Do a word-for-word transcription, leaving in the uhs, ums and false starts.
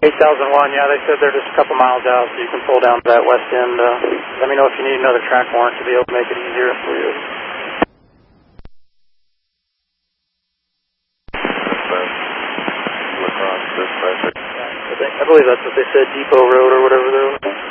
eight thousand one, yeah, they said they're just a couple miles out, so you can pull down to that west end. Uh, let me know if you need another track warrant to be able to make it easier for you. I, think, I believe that's what they said, Depot Road or whatever they're